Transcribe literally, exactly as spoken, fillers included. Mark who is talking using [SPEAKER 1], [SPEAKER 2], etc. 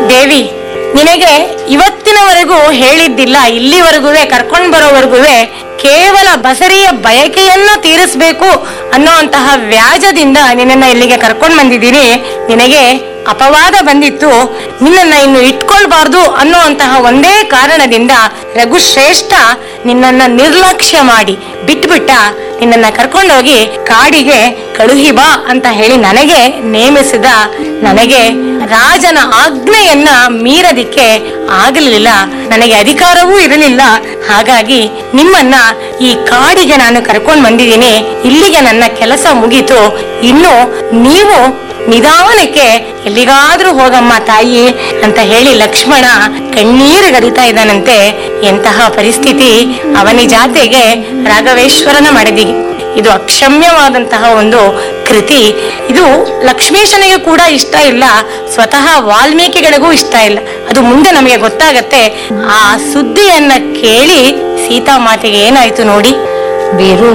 [SPEAKER 1] ದೇವಿ, ನಿನಗೆ ಇವತ್ತಿನವರೆಗೂ ಹೇಳಿದ್ದಿಲ್ಲ, ಇಲ್ಲಿವರೆಗೂ ಕರ್ಕೊಂಡು ಬರೋವರೆಗೂ ಕೇವಲ ಬಸರಿಯ ಬಯಕೆಯನ್ನ ತೀರಿಸಬೇಕು ಅನ್ನೋಂತಹ ವ್ಯಾಜದಿಂದ ನಿನ್ನನ್ನ ಇಲ್ಲಿಗೆ ಕರ್ಕೊಂಡು ಬಂದಿದ್ದೀನಿ. ನಿನಗೆ ಅಪವಾದ ಬಂದಿತ್ತು, ನಿನ್ನನ್ನ ಇನ್ನು ಇಟ್ಕೊಳ್ಬಾರ್ದು ಅನ್ನೋಂತಹ ಒಂದೇ ಕಾರಣದಿಂದ ರಘುಶ್ರೇಷ್ಠ ನಿನ್ನನ್ನ ನಿರ್ಲಕ್ಷ್ಯ ಮಾಡಿ ಬಿಟ್ಬಿಟ್ಟ. ನಿನ್ನನ್ನ ಕರ್ಕೊಂಡೋಗಿ ಕಾಡಿಗೆ ಕಳುಹಿ ಬಾ ಅಂತ ಹೇಳಿ ನನಗೆ ನೇಮಿಸಿದ. ನನಗೆ ರಾಜನ ಆಜ್ಞೆಯನ್ನ ಮೀರದಿಕ್ಕೆ ಆಗಲಿಲ್ಲ, ನನಗೆ ಅಧಿಕಾರವೂ ಇರಲಿಲ್ಲ. ಹಾಗಾಗಿ ನಿಮ್ಮನ್ನ ಈ ಕಾಡಿಗೆ ನಾನು ಕರ್ಕೊಂಡು ಬಂದಿದ್ದೀನಿ. ಇಲ್ಲಿಗೆ ನನ್ನ ಕೆಲಸ ಮುಗೀತು. ಇನ್ನು ನೀವು ನಿಧಾನಕ್ಕೆ ಎಲ್ಲಿಗಾದ್ರೂ ಹೋಗಮ್ಮ ತಾಯಿ ಅಂತ ಹೇಳಿ ಲಕ್ಷ್ಮಣ ಕಣ್ಣೀರು ಗರಿತಾ ಇದ್ದಾನಂತೆ. ಎಂತಹ ಪರಿಸ್ಥಿತಿ! ಅವನಿ ಜಾತೆಗೆ ರಾಘವೇಶ್ವರನ ಮಡದಿ. ಇದು ಅಕ್ಷಮ್ಯವಾದಂತಹ ಒಂದು ಕೃತಿ. ಇದು ಲಕ್ಷ್ಮೀಶನಿಗೆ ಕೂಡ ಇಷ್ಟ ಇಲ್ಲ, ಸ್ವತಃ ವಾಲ್ಮೀಕಿಗಳಿಗೂ ಇಷ್ಟ ಇಲ್ಲ. ಅದು ಮುಂದೆ ನಮಗೆ ಗೊತ್ತಾಗತ್ತೆ. ಆ ಸುದ್ದಿಯನ್ನ ಕೇಳಿ ಸೀತಾಮಾತೆಗೆ ಏನಾಯ್ತು ನೋಡಿ. ಬೇರು